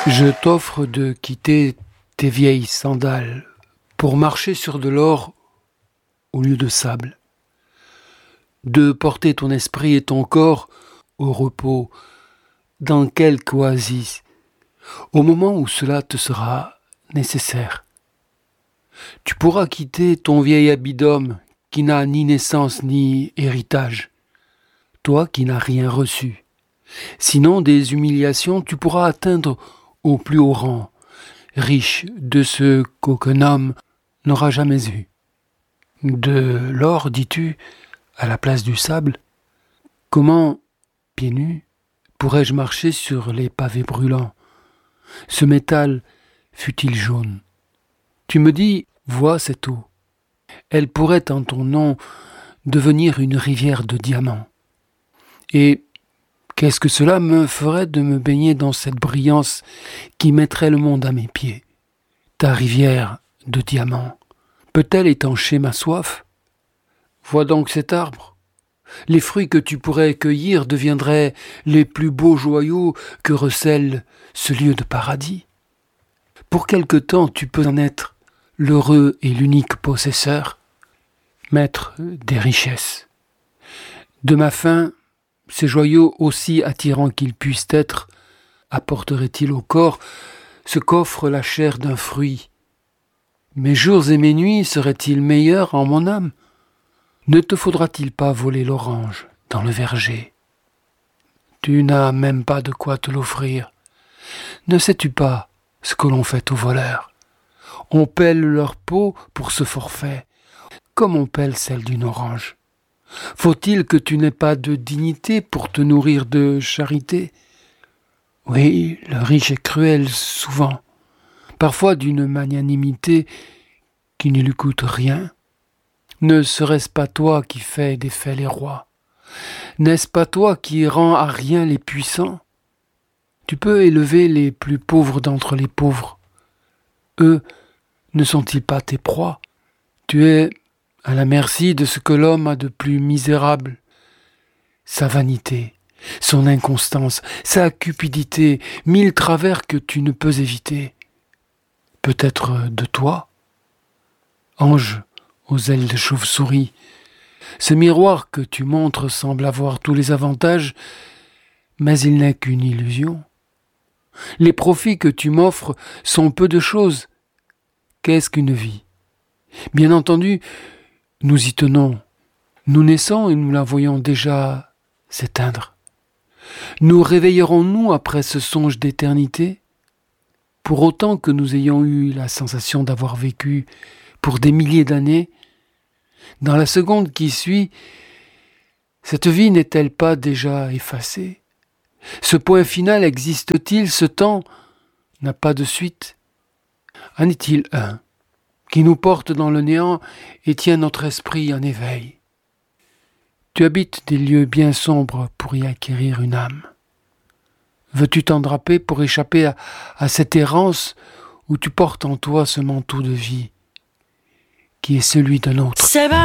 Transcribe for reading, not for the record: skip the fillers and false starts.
Je t'offre de quitter tes vieilles sandales pour marcher sur de l'or au lieu de sable, de porter ton esprit et ton corps au repos dans quelque oasis, au moment où cela te sera nécessaire. Tu pourras quitter ton vieil habit d'homme qui n'a ni naissance ni héritage, toi qui n'as rien reçu. Sinon des humiliations, tu pourras atteindre au plus haut rang, riche de ce qu'aucun homme n'aura jamais eu. De l'or, dis-tu, à la place du sable? Comment, pieds nus, pourrais-je marcher sur les pavés brûlants? Ce métal fut-il jaune? Tu me dis, vois cette eau. Elle pourrait en ton nom devenir une rivière de diamants. Et qu'est-ce que cela me ferait de me baigner dans cette brillance qui mettrait le monde à mes pieds? Ta rivière de diamants, peut-elle étancher ma soif? Vois donc cet arbre. Les fruits que tu pourrais cueillir deviendraient les plus beaux joyaux que recèle ce lieu de paradis. Pour quelque temps tu peux en être l'heureux et l'unique possesseur, maître des richesses. De ma faim, ces joyaux, aussi attirants qu'ils puissent être, apporteraient-ils au corps ce qu'offre la chair d'un fruit? Mes jours et mes nuits seraient-ils meilleurs en mon âme? Ne te faudra-t-il pas voler l'orange dans le verger? Tu n'as même pas de quoi te l'offrir. Ne sais-tu pas ce que l'on fait aux voleurs? On pèle leur peau pour ce forfait, comme on pèle celle d'une orange. Faut-il que tu n'aies pas de dignité pour te nourrir de charité? Oui, le riche est cruel souvent, parfois d'une magnanimité qui ne lui coûte rien. Ne serait-ce pas toi qui fais défaits les rois? N'est-ce pas toi qui rends à rien les puissants? Tu peux élever les plus pauvres d'entre les pauvres. Eux ne sont-ils pas tes proies? Tu es à la merci de ce que l'homme a de plus misérable. Sa vanité, son inconstance, sa cupidité, 1000 travers que tu ne peux éviter. Peut-être de toi, ange aux ailes de chauve-souris. Ce miroir que tu montres semble avoir tous les avantages, mais il n'est qu'une illusion. Les profits que tu m'offres sont peu de choses. Qu'est-ce qu'une vie? Bien entendu, nous y tenons. Nous naissons et nous la voyons déjà s'éteindre. Nous réveillerons-nous après ce songe d'éternité? Pour autant que nous ayons eu la sensation d'avoir vécu pour des milliers d'années, dans la seconde qui suit, cette vie n'est-elle pas déjà effacée? Ce point final existe-t-il? Ce temps n'a pas de suite? En est-il un qui nous porte dans le néant et tient notre esprit en éveil? Tu habites des lieux bien sombres pour y acquérir une âme. Veux-tu t'endraper pour échapper à cette errance où tu portes en toi ce manteau de vie qui est celui d'un autre?